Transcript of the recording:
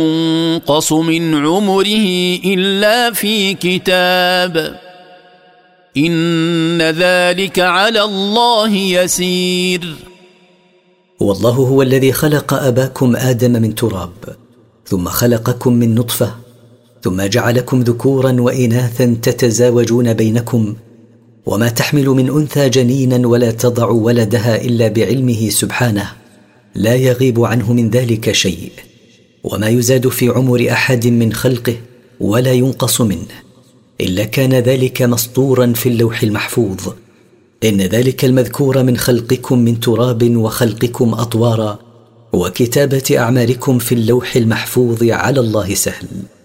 ينقص من عمره إلا في كتاب إن ذلك على الله يسير. والله هو الذي خلق أباكم آدم من تراب، ثم خلقكم من نطفة، ثم جعلكم ذكورا وإناثا تتزاوجون بينكم، وما تحمل من أنثى جنينا ولا تضع ولدها إلا بعلمه سبحانه، لا يغيب عنه من ذلك شيء، وما يزاد في عمر أحد من خلقه ولا ينقص منه إلا كان ذلك مسطورا في اللوح المحفوظ. إن ذلك المذكور من خلقكم من تراب وخلقكم أطوارا وكتابة أعمالكم في اللوح المحفوظ على الله سهل.